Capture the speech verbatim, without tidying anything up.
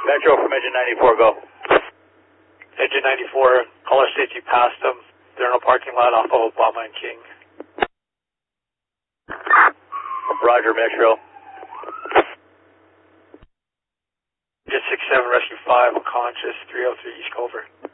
Metro from engine ninety-four, go. Engine ninety-four, caller safety passed them. They're in a parking lot off of Obama and King. Roger, Metro. Engine six seven, rescue five, unconscious, three oh three East Culver.